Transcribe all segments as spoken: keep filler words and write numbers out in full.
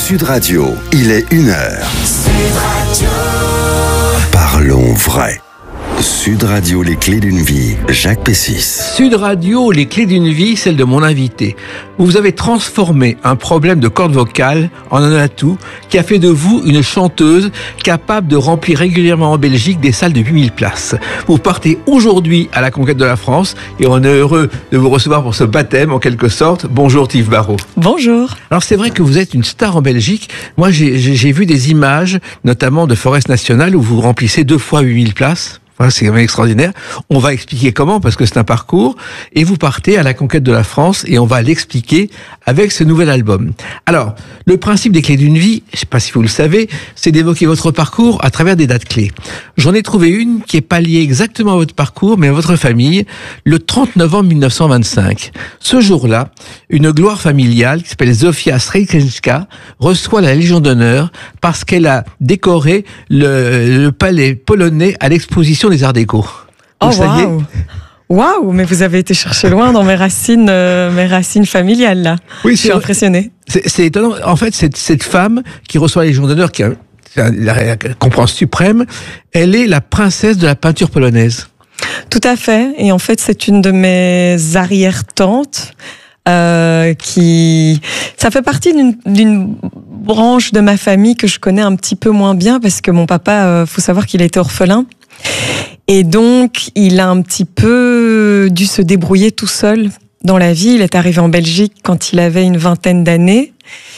Sud Radio, il est une heure. Sud Radio. Parlons vrai. Sud Radio, les clés d'une vie, Jacques Pessis. Sud Radio, les clés d'une vie, celle de mon invité. Vous avez transformé un problème de corde vocale en un atout qui a fait de vous une chanteuse capable de remplir régulièrement en Belgique des salles de huit mille places. Vous partez aujourd'hui à la conquête de la France et on est heureux de vous recevoir pour ce baptême en quelque sorte. Bonjour Tive Barrault. Bonjour. Alors c'est vrai que vous êtes une star en Belgique. Moi j'ai, j'ai, j'ai vu des images, notamment de Forest National, où vous remplissez deux fois huit mille places. Voilà, c'est quand même extraordinaire. On va expliquer comment, parce que c'est un parcours. Et vous partez à la conquête de la France et on va l'expliquer avec ce nouvel album. Alors, le principe des clés d'une vie, je ne sais pas si vous le savez, c'est d'évoquer votre parcours à travers des dates clés. J'en ai trouvé une qui est pas liée exactement à votre parcours, mais à votre famille, le trente novembre mille neuf cent vingt-cinq. Ce jour-là, une gloire familiale qui s'appelle Zofia Strzejewska reçoit la Légion d'honneur parce qu'elle a décoré le, le palais polonais à l'exposition des Arts Déco. Oh waouh, waouh, mais vous avez été chercher loin dans mes racines, euh, mes racines familiales là. Oui, je suis impressionnée. C'est, c'est étonnant. En fait, cette, cette femme qui reçoit la Légion d'honneur, qui est la récompense suprême, elle est la princesse de la peinture polonaise. Tout à fait. Et en fait, c'est une de mes arrière-tantes. Euh, qui, ça fait partie d'une, d'une branche de ma famille que je connais un petit peu moins bien parce que mon papa, euh, faut savoir qu'il a été orphelin et donc il a un petit peu dû se débrouiller tout seul dans la vie. Il est arrivé en Belgique quand il avait une vingtaine d'années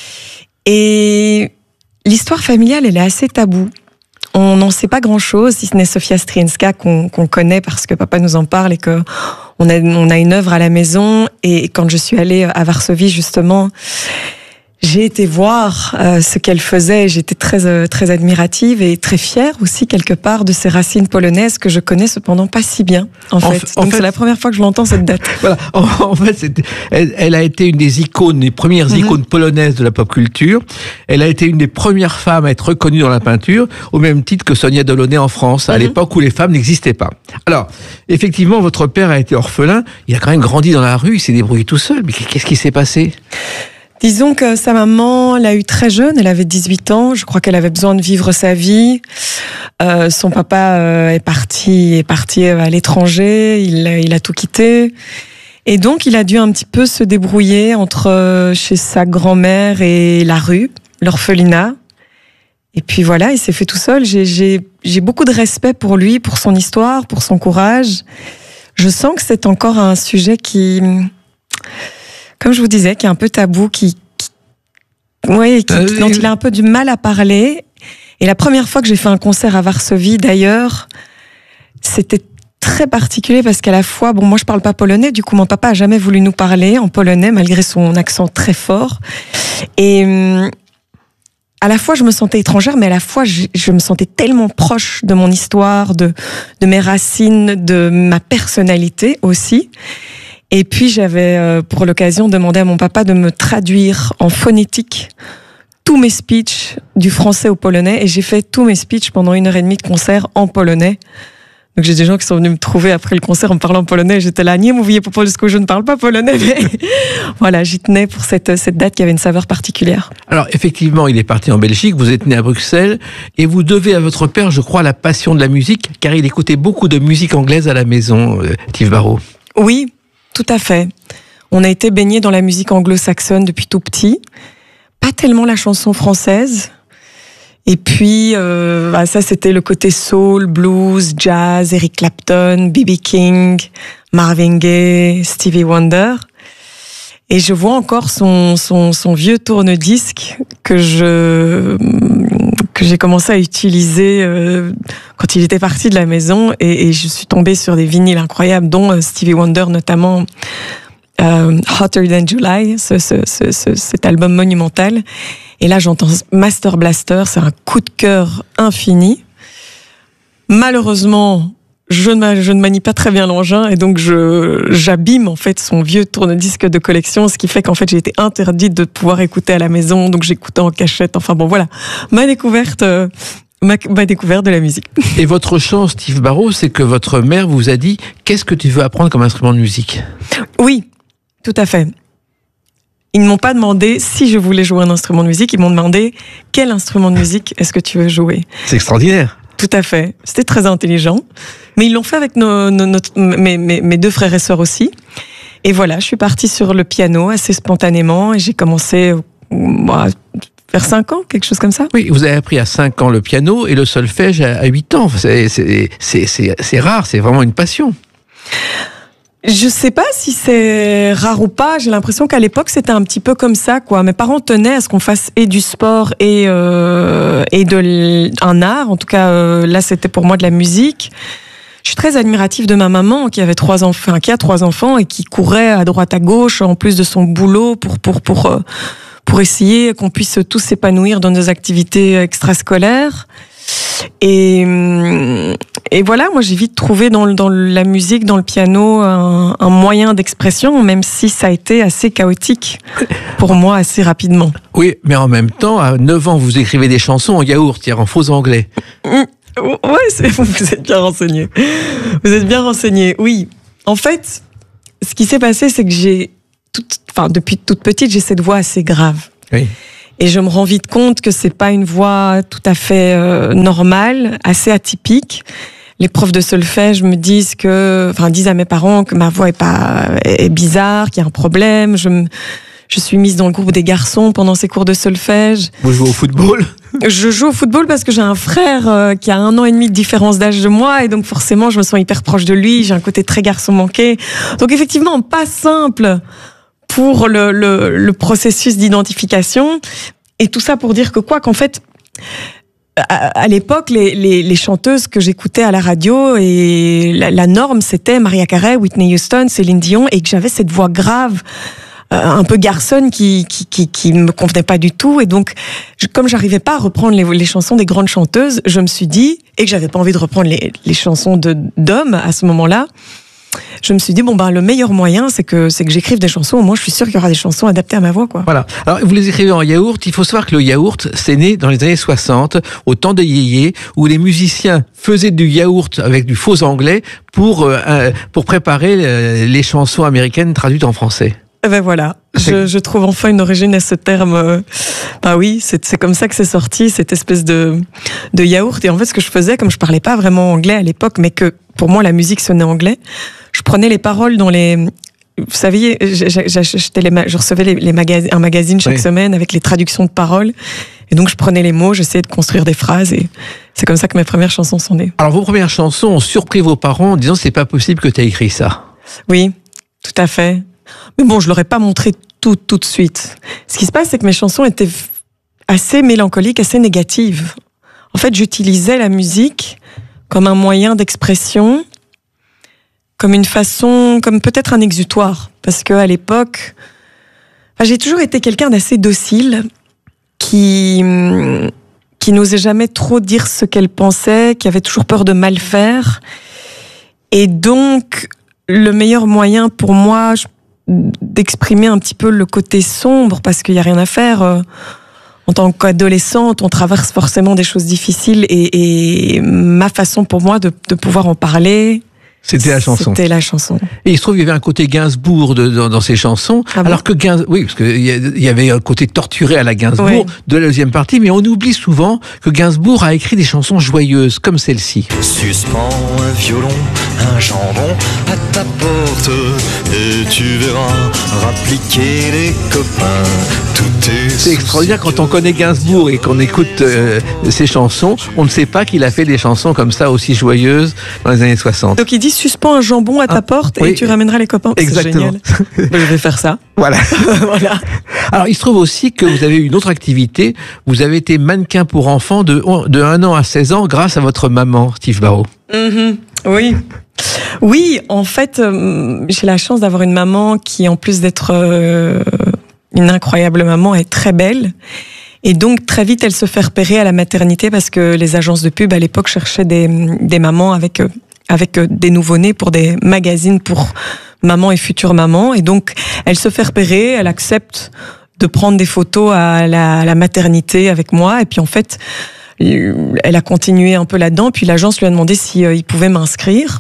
et l'histoire familiale, elle est assez taboue. On n'en sait pas grand-chose, si ce n'est Zofia Strzejewska qu'on, qu'on connaît parce que papa nous en parle et que on a, on a une œuvre à la maison. Et quand je suis allée à Varsovie, justement, j'ai été voir euh, ce qu'elle faisait. J'étais très, euh, très admirative et très fière aussi, quelque part, de ces racines polonaises que je connais cependant pas si bien, en, en fait. F- en Donc fait, c'est la première fois que je l'entends, cette date. Voilà. En, en fait, c'était, elle, elle a été une des icônes, les premières mm-hmm. icônes polonaises de la pop culture. Elle a été une des premières femmes à être reconnue dans la peinture, au même titre que Sonia Delaunay en France, à mm-hmm. l'époque où les femmes n'existaient pas. Alors, effectivement, votre père a été orphelin. Il a quand même grandi dans la rue, il s'est débrouillé tout seul. Mais qu'est-ce qui s'est passé ? Disons que sa maman l'a eu très jeune, elle avait dix-huit ans, je crois qu'elle avait besoin de vivre sa vie. Euh, son papa euh, est parti, est parti à l'étranger, il, il a tout quitté. Et donc il a dû un petit peu se débrouiller entre euh, chez sa grand-mère et la rue, l'orphelinat. Et puis voilà, il s'est fait tout seul. J'ai, j'ai, j'ai beaucoup de respect pour lui, pour son histoire, pour son courage. Je sens que c'est encore un sujet qui... Comme je vous disais, qui est un peu tabou, qui, qui, ouais, qui, euh, dont il a un peu du mal à parler. Et la première fois que j'ai fait un concert à Varsovie, d'ailleurs, c'était très particulier parce qu'à la fois, bon, moi je parle pas polonais, du coup mon papa a jamais voulu nous parler en polonais malgré son accent très fort. Et hum, à la fois je me sentais étrangère, mais à la fois je, je me sentais tellement proche de mon histoire, de, de mes racines, de ma personnalité aussi. Et puis j'avais, euh, pour l'occasion, demandé à mon papa de me traduire en phonétique tous mes speeches du français au polonais. Et j'ai fait tous mes speeches pendant une heure et demie de concert en polonais. Donc j'ai des gens qui sont venus me trouver après le concert en me parlant polonais. J'étais là, nie mówię po polsku, je ne parle pas polonais. Mais voilà, j'y tenais pour cette, cette date qui avait une saveur particulière. Alors effectivement, il est parti en Belgique, vous êtes né à Bruxelles. Et vous devez à votre père, je crois, la passion de la musique, car il écoutait beaucoup de musique anglaise à la maison, euh, Tive Barrault. Oui. Tout à fait. On a été baigné dans la musique anglo-saxonne depuis tout petit. Pas tellement la chanson française. Et puis, euh, bah ça, c'était le côté soul, blues, jazz, Eric Clapton, B B King, Marvin Gaye, Stevie Wonder. Et je vois encore son, son, son vieux tourne-disque que je, que j'ai commencé à utiliser euh, quand il était parti de la maison. Et, et je suis tombée sur des vinyles incroyables, dont euh, Stevie Wonder, notamment euh, Hotter Than July, ce, ce, ce, ce, cet album monumental. Et là, j'entends Master Blaster, c'est un coup de cœur infini. Malheureusement, je ne, je ne manie pas très bien l'engin et donc je, j'abîme en fait son vieux tourne-disque de collection, ce qui fait qu'en fait j'ai été interdite de pouvoir écouter à la maison, donc j'écoutais en cachette. Enfin bon, voilà, ma découverte, euh, ma, ma découverte de la musique. Et votre chance, Tive Barrault, c'est que votre mère vous a dit « Qu'est-ce que tu veux apprendre comme instrument de musique ?» Oui, tout à fait. Ils ne m'ont pas demandé si je voulais jouer un instrument de musique, ils m'ont demandé quel instrument de musique est-ce que tu veux jouer. C'est extraordinaire. Tout à fait. C'était très intelligent. Mais ils l'ont fait avec nos, nos, notre, mes, mes, mes deux frères et sœurs aussi. Et voilà, je suis partie sur le piano assez spontanément et j'ai commencé bah, vers cinq ans, quelque chose comme ça. Oui, vous avez appris à cinq ans le piano et le solfège à huit ans. C'est, c'est, c'est, c'est, c'est rare, c'est vraiment une passion. Je sais pas si c'est rare ou pas. J'ai l'impression qu'à l'époque c'était un petit peu comme ça, quoi. Mes parents tenaient à ce qu'on fasse et du sport et euh, et de l... un art. En tout cas, euh, là c'était pour moi de la musique. Je suis très admirative de ma maman qui avait trois enfants, qui a trois enfants et qui courait à droite à gauche en plus de son boulot pour pour pour euh, pour essayer qu'on puisse tous s'épanouir dans nos activités extrascolaires. Et, et voilà, moi j'ai vite trouvé dans, dans la musique, dans le piano, un, un moyen d'expression, même si ça a été assez chaotique pour moi assez rapidement. Oui, mais en même temps, à neuf ans, vous écrivez des chansons en yaourt, en faux anglais. Ouais, c'est, vous êtes bien renseigné. Vous êtes bien renseigné, oui. En fait, ce qui s'est passé, c'est que j'ai, toute, enfin, depuis toute petite, j'ai cette voix assez grave. Oui. Et je me rends vite compte que c'est pas une voix tout à fait euh, normale, assez atypique. Les profs de solfège me disent que, enfin, disent à mes parents que ma voix est pas est bizarre, qu'il y a un problème. Je me, je suis mise dans le groupe des garçons pendant ces cours de solfège. Vous jouez au football ? Je joue au football parce que j'ai un frère euh, qui a un an et demi de différence d'âge de moi et donc forcément je me sens hyper proche de lui. J'ai un côté très garçon manqué. Donc effectivement, pas simple pour le, le, le processus d'identification. Et tout ça pour dire que quoi, qu'en fait, à, à l'époque, les, les, les chanteuses que j'écoutais à la radio, et la, la norme, c'était Mariah Carey, Whitney Houston, Céline Dion, et que j'avais cette voix grave, euh, un peu garçonne, qui, qui, qui, qui me convenait pas du tout. Et donc, je, comme j'arrivais pas à reprendre les, les chansons des grandes chanteuses, je me suis dit, et que j'avais pas envie de reprendre les, les chansons de, d'hommes à ce moment-là, je me suis dit, bon, ben, le meilleur moyen, c'est que, c'est que j'écrive des chansons. Au moins, je suis sûre qu'il y aura des chansons adaptées à ma voix, quoi. Voilà. Alors, vous les écrivez en yaourt. Il faut savoir que le yaourt, c'est né dans les années soixante, au temps de Yéyé, où les musiciens faisaient du yaourt avec du faux anglais pour, euh, pour préparer les chansons américaines traduites en français. Eh ben voilà, je, je trouve enfin une origine à ce terme. Bah oui, c'est, c'est comme ça que c'est sorti, cette espèce de, de yaourt. Et en fait, ce que je faisais, comme je parlais pas vraiment anglais à l'époque, mais que pour moi la musique sonnait anglais, je prenais les paroles dans les... Vous saviez, j'achetais les, je recevais les, les magazines, un magazine chaque oui. semaine avec les traductions de paroles. Et donc je prenais les mots, j'essayais de construire des phrases et c'est comme ça que mes premières chansons sont nées. Alors vos premières chansons ont surpris vos parents en disant c'est pas possible que tu aies écrit ça. Oui, tout à fait. Mais bon, je leur ai pas montré tout tout de suite. Ce qui se passe, c'est que mes chansons étaient assez mélancoliques, assez négatives. En fait, j'utilisais la musique comme un moyen d'expression, comme une façon, comme peut-être un exutoire. Parce que à l'époque, enfin, j'ai toujours été quelqu'un d'assez docile, qui qui n'osait jamais trop dire ce qu'elle pensait, qui avait toujours peur de mal faire. Et donc, le meilleur moyen pour moi d'exprimer un petit peu le côté sombre, parce qu'il n'y a rien à faire. Euh, en tant qu'adolescente, on traverse forcément des choses difficiles et, et ma façon pour moi de, de pouvoir en parler, c'était la chanson. C'était la chanson. Et il se trouve qu'il y avait un côté Gainsbourg de, dans, dans ces chansons, ah bon alors que Gainsbourg, oui, parce qu'il y, y avait un côté torturé à la Gainsbourg oui. de la deuxième partie, mais on oublie souvent que Gainsbourg a écrit des chansons joyeuses, comme celle-ci. Suspends un violon, un jambon à ta porte, et tu verras rappliquer les copains. Tout est C'est extraordinaire quand on connaît Gainsbourg et qu'on écoute euh, ses chansons, on ne sait pas qu'il a fait des chansons comme ça aussi joyeuses dans les années soixante. Donc il dit suspends un jambon à ta ah, porte oui. et tu ramèneras les copains. Exactement. C'est génial. Je vais faire ça. Voilà. Voilà. Alors il se trouve aussi que vous avez eu une autre activité. Vous avez été mannequin pour enfants de, de un an à seize ans grâce à votre maman, Steve Barrow. Mm-hmm. Oui. Oui, en fait, euh, j'ai la chance d'avoir une maman qui, en plus d'être euh, une incroyable maman, est très belle. Et donc, très vite, elle se fait repérer à la maternité parce que les agences de pub, à l'époque, cherchaient des, des mamans avec, avec des nouveau-nés pour des magazines pour maman et future maman. Et donc, elle se fait repérer, elle accepte de prendre des photos à la, à la maternité avec moi. Et puis, en fait, elle a continué un peu là-dedans. Puis, l'agence lui a demandé si, euh, il pouvait m'inscrire.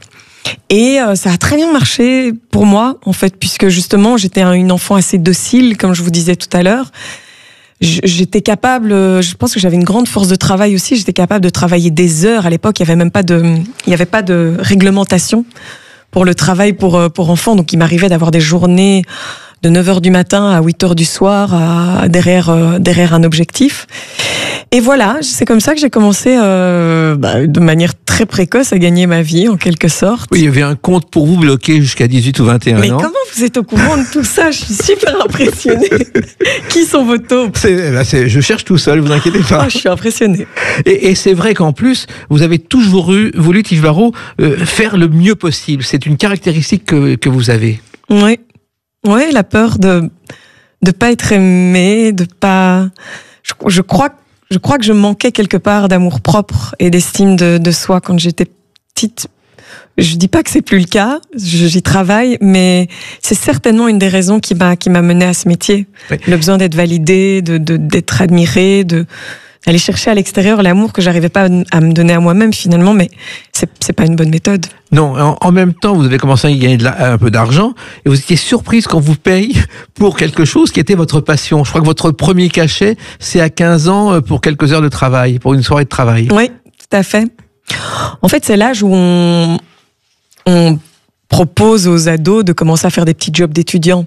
Et euh, ça a très bien marché pour moi, en fait, puisque justement, j'étais un, une enfant assez docile, comme je vous disais tout à l'heure. J'étais capable, je pense que j'avais une grande force de travail aussi, j'étais capable de travailler des heures. À l'époque, il n'y avait même pas de, il y avait pas de réglementation pour le travail pour, pour enfants. Donc, il m'arrivait d'avoir des journées de neuf heures du matin à huit heures du soir à, derrière, euh, derrière un objectif. Et voilà, c'est comme ça que j'ai commencé euh, bah, de manière très précoce à gagner ma vie, en quelque sorte. Oui, il y avait un compte pour vous bloqué jusqu'à dix-huit ou vingt et un ans. Mais comment vous êtes au courant de tout ça? Je suis super impressionnée. Qui sont vos taupes? c'est, bah c'est, Je cherche tout seul, vous inquiétez pas. Oh, je suis impressionnée. Et, et c'est vrai qu'en plus, vous avez toujours eu, voulu, Tige Barraud, euh, faire le mieux possible. C'est une caractéristique que, que vous avez. Oui. Oui, la peur de de pas être aimée, de pas... Je, je crois je crois que je manquais quelque part d'amour propre et d'estime de, de soi quand j'étais petite. Je dis pas que c'est plus le cas, j'y travaille, mais c'est certainement une des raisons qui m'a qui m'a menée à ce métier. Oui. Le besoin d'être validée, de, de d'être admirée, de d'aller chercher à l'extérieur l'amour que j'arrivais pas à me donner à moi-même finalement, mais c'est c'est pas une bonne méthode. Non, en, en même temps, vous avez commencé à gagner de la, un peu d'argent et vous étiez surprise quand vous paye pour quelque chose qui était votre passion. Je crois que votre premier cachet, c'est à quinze ans pour quelques heures de travail, pour une soirée de travail. Oui, tout à fait. En fait, c'est l'âge où on, on propose aux ados de commencer à faire des petits jobs d'étudiants.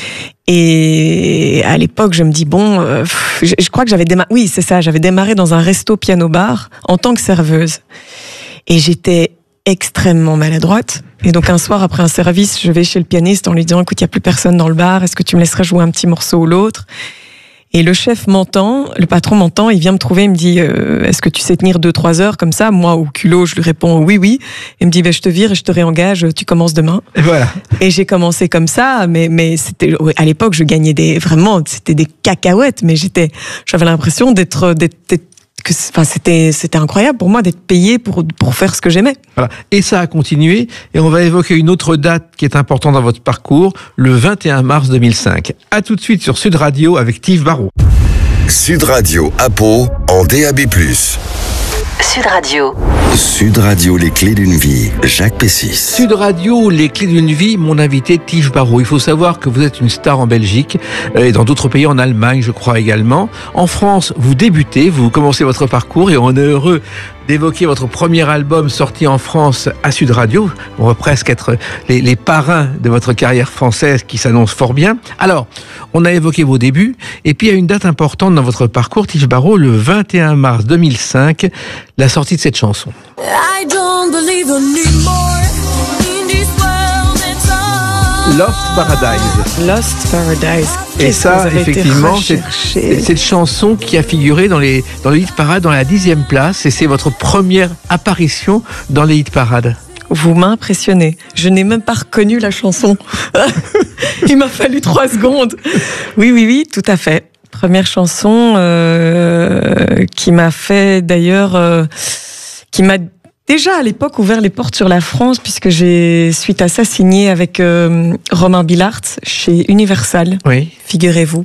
Et à l'époque, je me dis bon, euh, je, je crois que j'avais démarré. Oui, c'est ça. J'avais démarré dans un resto piano-bar en tant que serveuse, et j'étais extrêmement maladroite. Et donc un soir après un service, je vais chez le pianiste en lui disant écoute, il y a plus personne dans le bar. Est-ce que tu me laisserais jouer un petit morceau ou l'autre? Et le chef m'entend, le patron m'entend, il vient me trouver, il me dit euh, est-ce que tu sais tenir deux trois heures comme ça? Moi, au culot, je lui réponds oui, oui. Il me dit ben, je te vire et je te réengage, tu commences demain. Et voilà. Et j'ai commencé comme ça, mais mais c'était à l'époque, je gagnais des vraiment, c'était des cacahuètes, mais j'étais, j'avais l'impression d'être d'être, d'être que, enfin, c'était c'était incroyable pour moi d'être payée pour pour faire ce que j'aimais. Voilà. Et ça a continué. Et on va évoquer une autre date qui est importante dans votre parcours, le vingt et un mars deux mille cinq. À tout de suite sur Sud Radio avec Tige Barraud. Sud Radio à Pau en D A B plus. Sud Radio. Sud Radio, les clés d'une vie. Jacques Pessis. Sud Radio, les clés d'une vie. Mon invité Tige Barraud. Il faut savoir que vous êtes une star en Belgique et dans d'autres pays, en Allemagne, je crois également. En France, vous débutez, vous commencez votre parcours et on est heureux d'évoquer votre premier album sorti en France à Sud Radio. On va presque être les, les parrains de votre carrière française qui s'annonce fort bien. Alors, on a évoqué vos débuts et puis il y a une date importante dans votre parcours, Tige Barraud, le vingt et un mars deux mille cinq, la sortie de cette chanson. I don't believe anymore in this world at all. Lost Paradise. Lost Paradise. Et ça, effectivement, c'est cette chanson qui a figuré dans les dans les hit parades dans la dixième place, et c'est votre première apparition dans les hit parades. Vous m'impressionnez. Je n'ai même pas reconnu la chanson. Il m'a fallu trois secondes. Oui, oui, oui, tout à fait. Première chanson euh, qui m'a fait d'ailleurs, euh, qui m'a déjà à l'époque ouvert les portes sur la France, puisque j'ai suite à ça signé avec euh, Romain Billard chez Universal. Oui. Figurez-vous.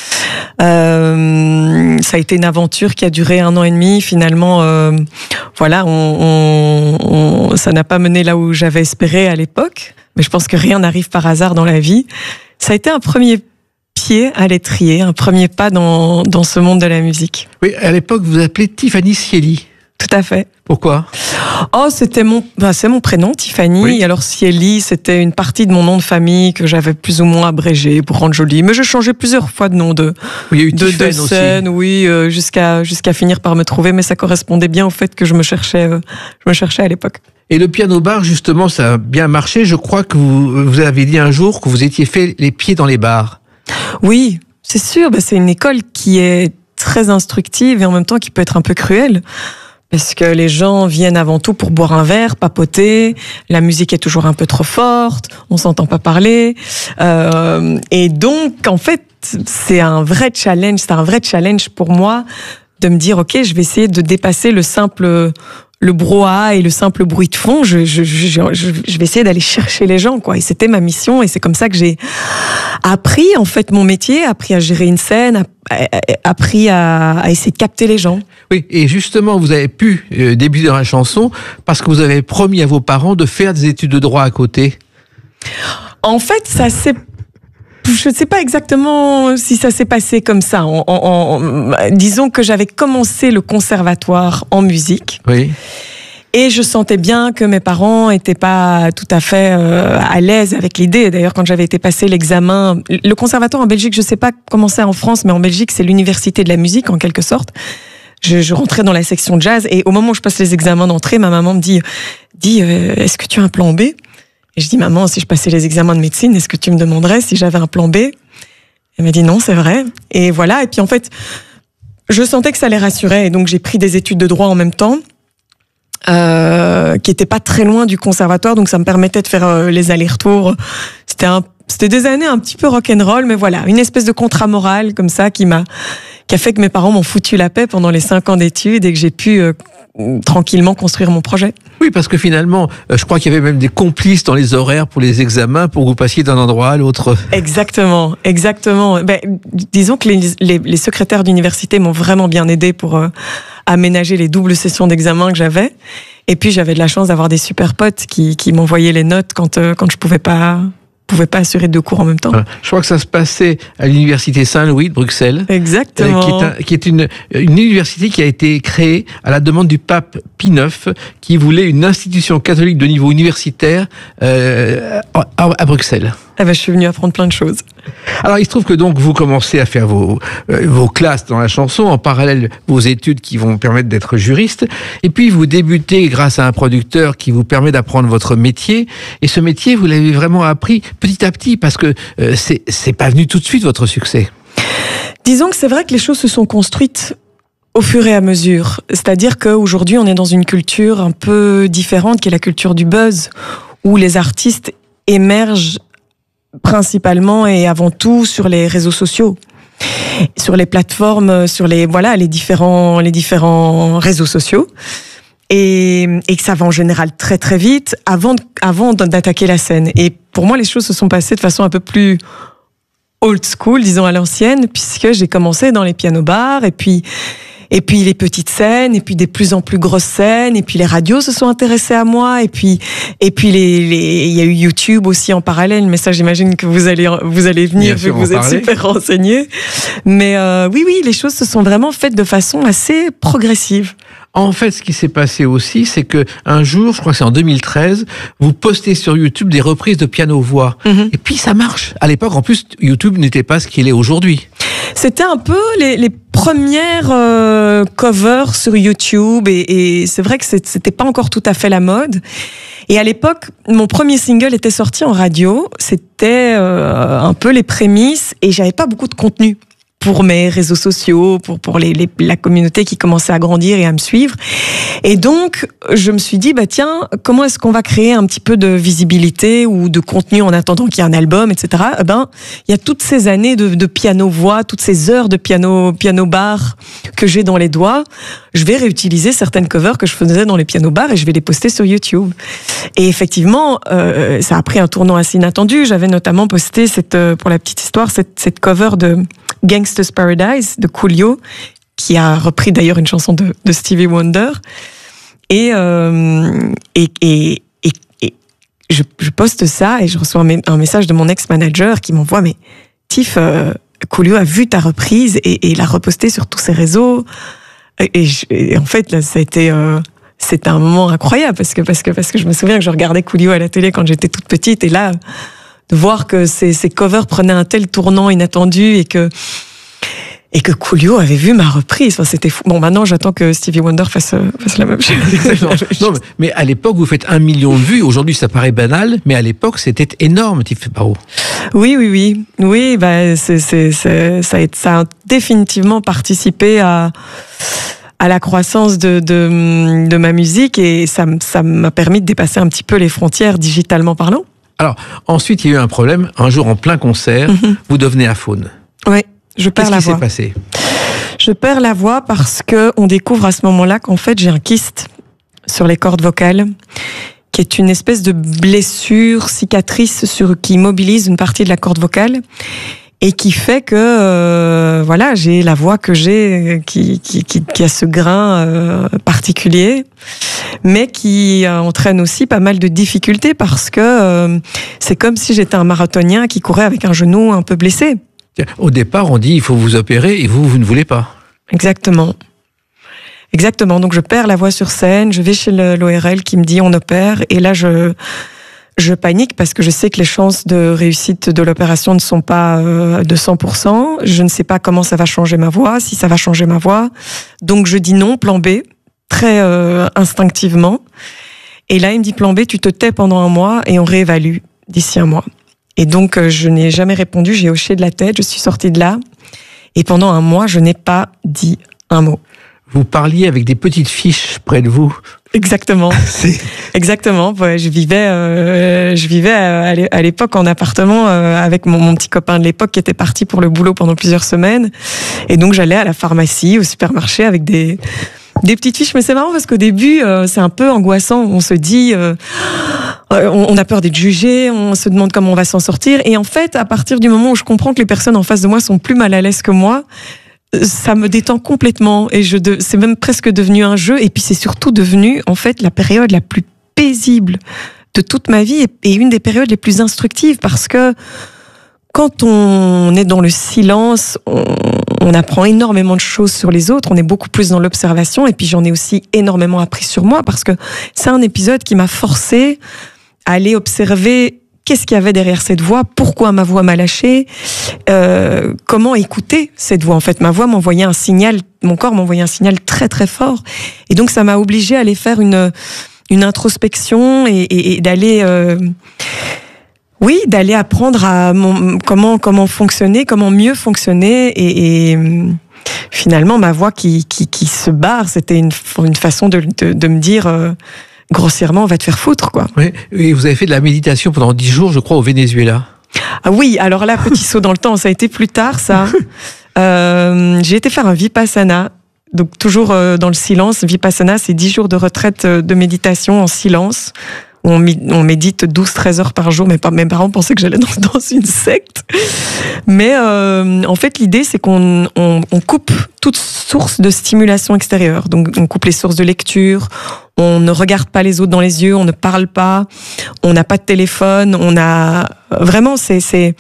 Euh, ça a été une aventure qui a duré un an et demi. Finalement, euh, voilà, on, on, on, ça n'a pas mené là où j'avais espéré à l'époque. Mais je pense que rien n'arrive par hasard dans la vie. Ça a été un premier pied à l'étrier, un premier pas dans, dans ce monde de la musique. Oui, à l'époque, vous vous appelez Tiffany Cieli. Tout à fait. Pourquoi ? Oh, c'était mon, bah, c'est mon prénom, Tiffany. Oui. Et alors Cieli, c'était une partie de mon nom de famille que j'avais plus ou moins abrégé pour rendre joli. Mais je changeais plusieurs fois de nom de, oui, il y a eu de, de scène, oui, euh, jusqu'à jusqu'à finir par me trouver. Mais ça correspondait bien au fait que je me cherchais, euh, je me cherchais à l'époque. Et le piano bar, justement, ça a bien marché. Je crois que vous vous avez dit un jour que vous étiez fait les pieds dans les bars. Oui, c'est sûr. Bah, c'est une école qui est très instructive et en même temps qui peut être un peu cruelle. Parce que les gens viennent avant tout pour boire un verre, papoter, la musique est toujours un peu trop forte, on s'entend pas parler. Euh, et donc, en fait, c'est un vrai challenge, c'est un vrai challenge pour moi de me dire, ok, je vais essayer de dépasser le simple, le brouhaha et le simple bruit de fond. Je, je, je, je, je vais essayer d'aller chercher les gens, quoi. Et c'était ma mission, et c'est comme ça que j'ai appris en fait mon métier, appris à gérer une scène, appris à, à essayer de capter les gens. Oui, et justement, vous avez pu euh, débuter dans la chanson parce que vous avez promis à vos parents de faire des études de droit à côté. En fait, ça s'est je ne sais pas exactement si ça s'est passé comme ça. En, en, en, disons que j'avais commencé le conservatoire en musique. Oui. Et je sentais bien que mes parents n'étaient pas tout à fait euh, à l'aise avec l'idée. D'ailleurs, quand j'avais été passer l'examen... Le conservatoire en Belgique, je ne sais pas comment c'est en France, mais en Belgique, c'est l'université de la musique, en quelque sorte. Je, je rentrais dans la section jazz, et au moment où je passe les examens d'entrée, ma maman me dit, dit euh, « Est-ce que tu as un plan B ?» Et je dis, maman, si je passais les examens de médecine, est-ce que tu me demanderais si j'avais un plan B? Elle m'a dit non, c'est vrai. Et voilà. Et puis en fait, je sentais que ça les rassurait. Et donc j'ai pris des études de droit en même temps, euh, qui n'étaient pas très loin du conservatoire. Donc ça me permettait de faire euh, les allers-retours. C'était un, c'était des années un petit peu rock'n'roll, mais voilà, une espèce de contrat moral comme ça qui m'a, qui a fait que mes parents m'ont foutu la paix pendant les cinq ans d'études et que j'ai pu euh, tranquillement construire mon projet. Oui, parce que finalement, euh, je crois qu'il y avait même des complices dans les horaires pour les examens, pour que vous passiez d'un endroit à l'autre. Exactement, exactement. Ben, disons que les, les, les secrétaires d'université m'ont vraiment bien aidé pour euh, aménager les doubles sessions d'examen que j'avais. Et puis j'avais de la chance d'avoir des super potes qui, qui m'envoyaient les notes quand, euh, quand je pouvais pas... pouvais pas assurer deux cours en même temps. Je crois que ça se passait à l'université Saint-Louis de Bruxelles. Exactement. Euh, qui est, un, qui est une, une université qui a été créée à la demande du pape Pie neuf, qui voulait une institution catholique de niveau universitaire euh, à, à Bruxelles. Ah ben, je suis venue apprendre plein de choses. Alors, il se trouve que donc vous commencez à faire vos, euh, vos classes dans la chanson, en parallèle vos études qui vont permettre d'être juriste, et puis vous débutez grâce à un producteur qui vous permet d'apprendre votre métier, et ce métier, vous l'avez vraiment appris petit à petit, parce que euh, c'est, c'est pas venu tout de suite votre succès. Disons que c'est vrai que les choses se sont construites au fur et à mesure. C'est-à-dire qu'aujourd'hui, on est dans une culture un peu différente, qui est la culture du buzz, où les artistes émergent principalement et avant tout sur les réseaux sociaux, sur les plateformes, sur les voilà les différents les différents réseaux sociaux, et, et que ça va en général très très vite avant avant d'attaquer la scène. Et pour moi, les choses se sont passées de façon un peu plus old school, disons à l'ancienne, puisque j'ai commencé dans les piano-bars et puis Et puis les petites scènes, et puis des plus en plus grosses scènes, et puis les radios se sont intéressées à moi, et puis et puis les les il y a eu YouTube aussi en parallèle, mais ça j'imagine que vous allez vous allez venir vu que vous êtes super renseignés. Mais euh, oui oui, les choses se sont vraiment faites de façon assez progressive. En fait, ce qui s'est passé aussi, c'est que un jour, je crois que c'est en deux mille treize, vous postez sur YouTube des reprises de piano-voix. Mm-hmm. Et puis ça marche. À l'époque, en plus, YouTube n'était pas ce qu'il est aujourd'hui. C'était un peu les, les premières euh, covers sur YouTube, et, et c'est vrai que c'était pas encore tout à fait la mode. Et à l'époque, mon premier single était sorti en radio. C'était euh, un peu les prémices, et j'avais pas beaucoup de contenu pour mes réseaux sociaux, pour pour les, les la communauté qui commençait à grandir et à me suivre. Et donc, je me suis dit, bah tiens, comment est-ce qu'on va créer un petit peu de visibilité ou de contenu en attendant qu'il y ait un album, et cetera. Eh ben, il y a toutes ces années de, de piano-voix, toutes ces heures de piano piano-bar que j'ai dans les doigts. Je vais réutiliser certaines covers que je faisais dans les piano-bars et je vais les poster sur YouTube. Et effectivement, euh, ça a pris un tournant assez inattendu. J'avais notamment posté cette, pour la petite histoire, cette, cette cover de Gangsta's Paradise de Coolio, qui a repris d'ailleurs une chanson de, de Stevie Wonder. Et, euh, et, et, et, et je, je poste ça et je reçois un, un message de mon ex-manager qui m'envoie « Mais Tiff, euh, Coolio a vu ta reprise et, et l'a repostée sur tous ses réseaux. » Et, je, et en fait, là, ça a été... Euh, c'était un moment incroyable parce que, parce, que, parce que je me souviens que je regardais Coolio à la télé quand j'étais toute petite, et là, de voir que ces, ces covers prenaient un tel tournant inattendu et que, et que Coolio avait vu ma reprise. Enfin, c'était fou. Bon, maintenant, j'attends que Stevie Wonder fasse, fasse la même chose. Non, mais à l'époque, vous faites un million de vues. Aujourd'hui, ça paraît banal, mais à l'époque, c'était énorme, Tiff Barrault. Oui, oui, oui. Oui, bah, c'est, c'est, c'est, ça, a, ça a définitivement participé à, à la croissance de, de, de ma musique, et ça, ça m'a permis de dépasser un petit peu les frontières digitalement parlant. Alors, ensuite, il y a eu un problème. Un jour, en plein concert, mm-hmm. vous devenez aphone. Oui, je perds la voix. Qu'est-ce qui s'est passé ? Je perds la voix parce que on découvre à ce moment-là qu'en fait, j'ai un kyste sur les cordes vocales qui est une espèce de blessure, cicatrice sur, qui immobilise une partie de la corde vocale et qui fait que euh, voilà, j'ai la voix que j'ai, qui, qui, qui, qui a ce grain euh, particulier, mais qui euh, entraîne aussi pas mal de difficultés parce que euh, c'est comme si j'étais un marathonien qui courait avec un genou un peu blessé. Au départ, on dit il faut vous opérer et vous, vous ne voulez pas. Exactement. Exactement. Donc je perds la voix sur scène, je vais chez l'O R L qui me dit on opère, et là je je panique parce que je sais que les chances de réussite de l'opération ne sont pas euh, de cent pour cent. Je ne sais pas comment ça va changer ma voix, si ça va changer ma voix. Donc je dis non, plan B, très euh, instinctivement. Et là il me dit plan B, tu te tais pendant un mois et on réévalue d'ici un mois. Et donc euh, je n'ai jamais répondu, j'ai hoché de la tête, je suis sortie de là. Et pendant un mois, je n'ai pas dit un mot. Vous parliez avec des petites fiches près de vous. Exactement. C'est... Exactement. Ouais, je vivais, euh, je vivais à l'époque en appartement euh, avec mon, mon petit copain de l'époque qui était parti pour le boulot pendant plusieurs semaines. Et donc j'allais à la pharmacie, au supermarché avec des des petites fiches. Mais c'est marrant parce qu'au début, euh, c'est un peu angoissant. On se dit, euh, on, on a peur d'être jugé, on se demande comment on va s'en sortir. Et en fait, à partir du moment où je comprends que les personnes en face de moi sont plus mal à l'aise que moi, ça me détend complètement et je de, c'est même presque devenu un jeu, et puis c'est surtout devenu en fait la période la plus paisible de toute ma vie et une des périodes les plus instructives parce que quand on est dans le silence, on, on apprend énormément de choses sur les autres, on est beaucoup plus dans l'observation, et puis j'en ai aussi énormément appris sur moi parce que c'est un épisode qui m'a forcé à aller observer qu'est-ce qu'il y avait derrière cette voix, pourquoi ma voix m'a lâché, euh, comment écouter cette voix. En fait, ma voix m'envoyait un signal, mon corps m'envoyait un signal très très fort. Et donc ça m'a obligée à aller faire une, une introspection et, et, et d'aller... Euh, oui, d'aller apprendre à mon, comment, comment fonctionner, comment mieux fonctionner. Et, et finalement, ma voix qui, qui, qui se barre, c'était une, une façon de, de, de me dire... Euh, grossièrement, on va te faire foutre, quoi. Oui, et vous avez fait de la méditation pendant dix jours, je crois, au Venezuela. Ah oui, alors là, petit saut dans le temps, ça a été plus tard, ça. euh, j'ai été faire un Vipassana, donc toujours euh, dans le silence. Vipassana, c'est dix jours de retraite euh, de méditation en silence. On, on médite douze à treize heures par jour, mais pas, mes parents pensaient que j'allais dans, dans une secte. Mais euh, en fait, l'idée, c'est qu'on on, on coupe toute source de stimulation extérieure. Donc, on coupe les sources de lecture, on ne regarde pas les autres dans les yeux, on ne parle pas, on n'a pas de téléphone, on a... Vraiment, c'est... c'est...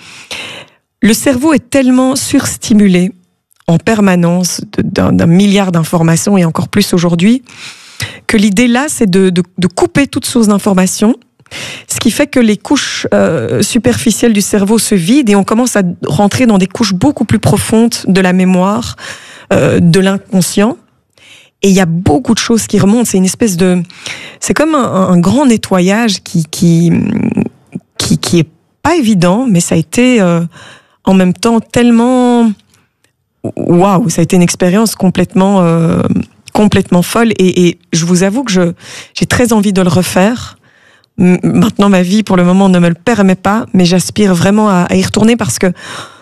Le cerveau est tellement surstimulé en permanence d'un, d'un milliard d'informations, et encore plus aujourd'hui, que l'idée là, c'est de, de, de couper toute source d'information, ce qui fait que les couches euh, superficielles du cerveau se vident et on commence à rentrer dans des couches beaucoup plus profondes de la mémoire, euh, de l'inconscient. Et il y a beaucoup de choses qui remontent. C'est une espèce de, c'est comme un, un grand nettoyage qui qui qui qui est pas évident, mais ça a été euh, en même temps tellement waouh, ça a été une expérience complètement euh, complètement folle, et, et je vous avoue que je, j'ai très envie de le refaire. Maintenant, ma vie, pour le moment, ne me le permet pas, mais j'aspire vraiment à, à y retourner parce que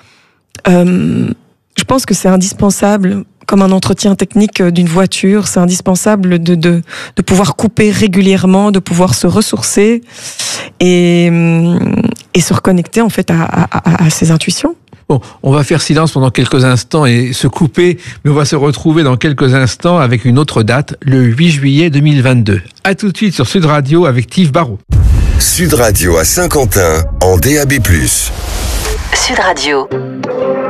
euh, je pense que c'est indispensable, comme un entretien technique d'une voiture, c'est indispensable de, de, de pouvoir couper régulièrement, de pouvoir se ressourcer et, et se reconnecter en fait à, à, à ses intuitions. Bon, on va faire silence pendant quelques instants et se couper, mais on va se retrouver dans quelques instants avec une autre date, le huit juillet deux mille vingt-deux. À tout de suite sur Sud Radio avec Tive Barrault. Sud Radio à Saint-Quentin en D A B plus. Sud Radio.